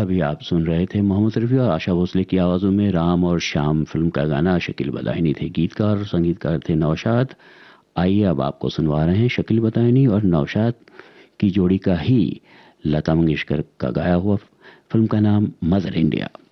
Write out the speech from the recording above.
अभी आप सुन रहे थे मोहम्मद रफ़ी और आशा भोसले की आवाज़ों में राम और श्याम फिल्म का गाना। शकील बदायूनी थे गीतकार और संगीतकार थे नौशाद। आइए अब आपको सुनवा रहे हैं शकील बदायूनी और नौशाद की जोड़ी का ही लता मंगेशकर का गाया हुआ फिल्म का नाम मदर इंडिया।